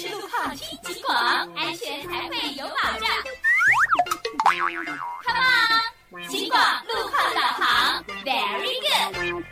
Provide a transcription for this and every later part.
实路况听警广，安全才会有保障。Come on， 警广路况导航 ，Very good。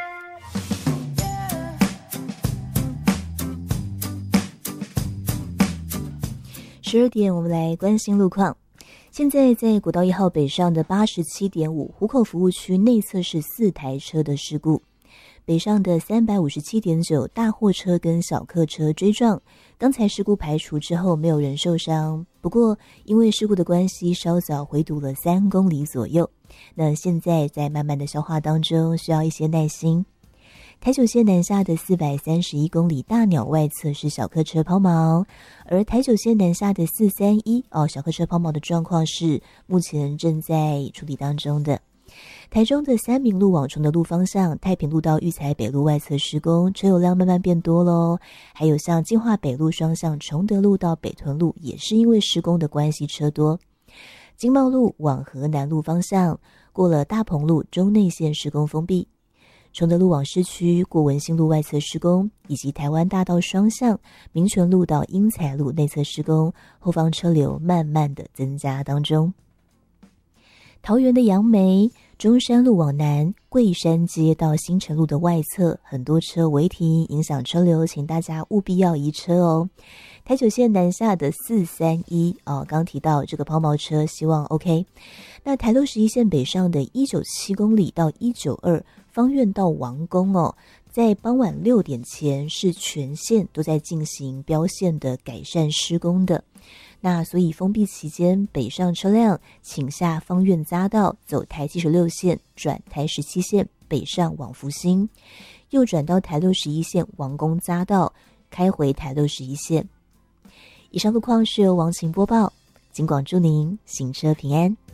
12点，我们来关心路况。现在在国道1号北上的 87.5 湖口服务区内侧是4台车的事故，北上的 357.9 大货车跟小客车追撞，刚才事故排除之后没有人受伤，不过因为事故的关系稍早回堵了3公里左右，那现在在慢慢的消化当中，需要一些耐心。台九线南下的431公里大鸟外侧是小客车抛锚，而台九线南下的431小客车抛锚的状况是目前正在处理当中的。台中的三民路往崇德路方向，太平路到育才北路外侧施工，车流量慢慢变多咯。还有像金华北路双向崇德路到北屯路，也是因为施工的关系车多。经贸路往河南路方向，过了大鹏路中内线施工封闭。崇德路往市区过文心路外侧施工，以及台湾大道双向民权路到英才路内侧施工，后方车流慢慢的增加当中。桃园的杨梅中山路往南桂山街到新城路的外侧，很多车违停，影响车流，请大家务必要移车哦。台九线南下的431刚提到这个抛锚车，希望 OK。那台61线北上的197公里到192芳苑到王宫在傍晚6点前是全线都在进行标线的改善施工的。那所以封闭期间，北上车辆请下芳苑匝道，走台76线转台17线北上往福兴，右转到台61线王宫匝道，开回台61线。以上路况是由王晴播报，警广祝您行车平安。